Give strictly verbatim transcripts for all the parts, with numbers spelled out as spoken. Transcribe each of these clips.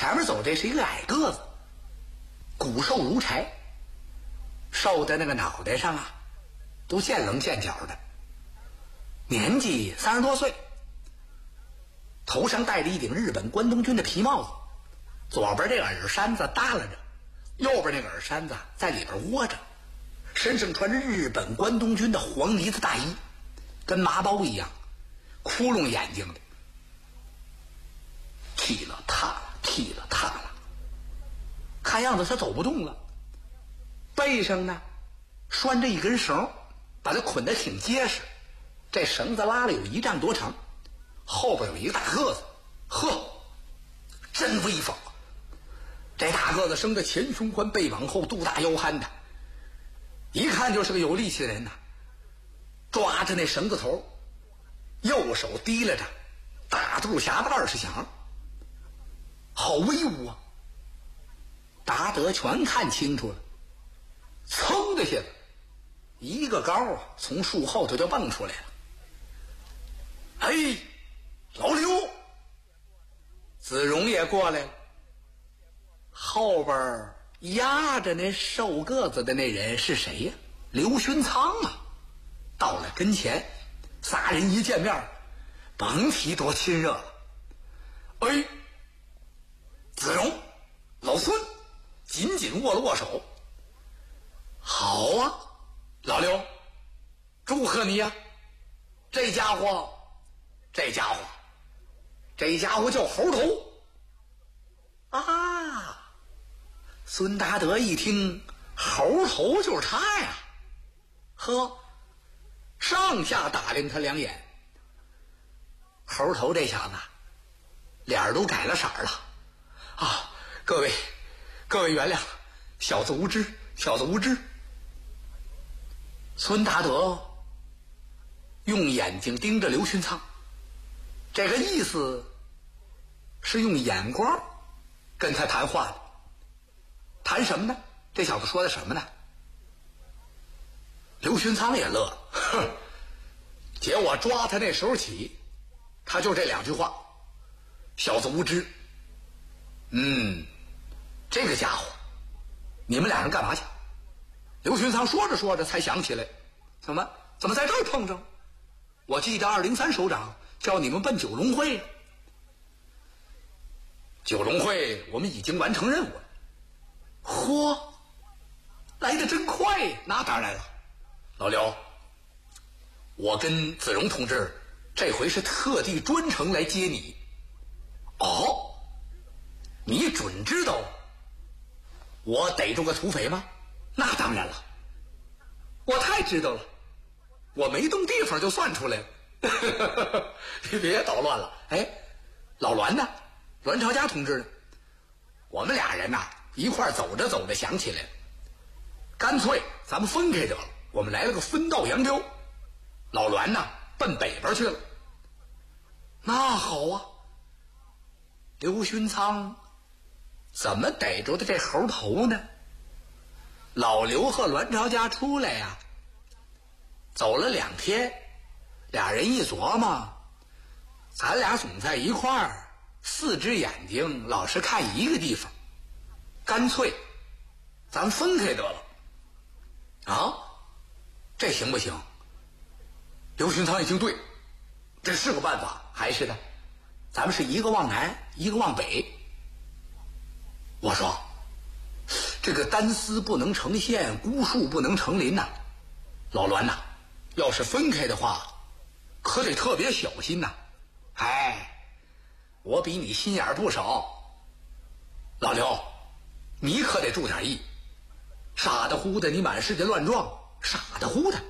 前面走这是一个矮个子，骨瘦如柴，瘦的那个脑袋上啊都见棱见角的，年纪三十多岁，头上戴着一顶日本关东军的皮帽子，左边这个耳山子耷拉着，右边那个耳山子在里边窝着，身上穿着日本关东军的黄呢子大衣，跟麻包一样，窟窿眼睛的，踢了踏了踢了踏了，看样子他走不动了，背上呢拴着一根绳，把他捆得挺结实，这绳子拉了有一丈多长，后边有一个大个子，呵，真威风。这大个子生的前胸宽背往后，肚大腰憨的，一看就是个有力气的人呐。抓着那绳子头，右手提拉着，大肚匣子二十响，好威武啊！达德全看清楚了，噌的下子，一个高啊，从树后头就蹦出来了。哎，老刘，子荣也过来了。后边压着那瘦个子的那人是谁呀？刘勋仓啊！到了跟前，仨人一见面，甭提多亲热了。哎，子荣，老孙紧紧握了握手。好啊，老刘，祝贺你呀！这家伙，这家伙，这家伙叫猴头啊！孙达德一听，猴头就是他呀，呵，上下打量他两眼。猴头这小子脸儿都改了色儿了啊！各位各位原谅，小子无知，小子无知。孙达德用眼睛盯着刘勋仓，这个意思是用眼光跟他谈话的。谈什么呢？这小子说的什么呢？刘勋仓也乐了，哼，姐我抓他那时候起，他就这两句话，小子无知。嗯，这个家伙，你们俩人干嘛去？刘勋仓说着说着才想起来，怎么怎么在这儿碰着？我记得二零三首长叫你们奔九龙会，九龙会我们已经完成任务了。嚯，来得真快！那当然了，老刘，我跟子荣同志这回是特地专程来接你。哦，你准知道我逮住个土匪吗？那当然了，我太知道了，我没动地方就算出来了。你别捣乱了。哎，老栾呢？栾朝家同志呢？我们俩人呐、啊一块走着走着想起来了，干脆咱们分开得了，我们来了个分道扬镳。老栾呢奔北边去了。那好啊，刘勋仓怎么逮着的这猴头呢？老刘和栾朝家出来呀、啊，走了两天，俩人一琢磨，咱俩总在一块儿，四只眼睛老是看一个地方，干脆咱分开得了啊！这行不行？刘勋仓一听，对，这是个办法。还是的，咱们是一个往南，一个往北。我说这个单丝不能成线，孤树不能成林呐、啊。老栾呐、啊，要是分开的话可得特别小心呐、啊。哎，我比你心眼不少，老刘你可得注点意，傻的乎的你满世界乱撞，傻的乎的。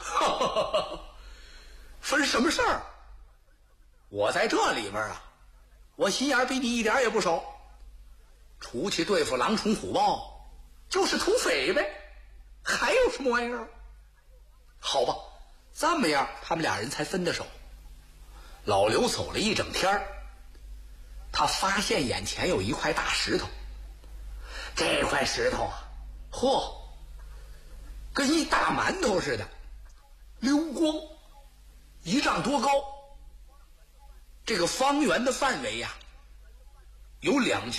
分什么事儿？我在这里边啊，我心眼比你一点也不少，除去对付狼虫虎豹，就是土匪呗，还有什么玩意儿？好吧，这么样他们俩人才分的手。老刘走了一整天，他发现眼前有一块大石头，这块石头啊，嚯，跟一大馒头似的，溜光，一丈多高。这个方圆的范围呀、啊，有两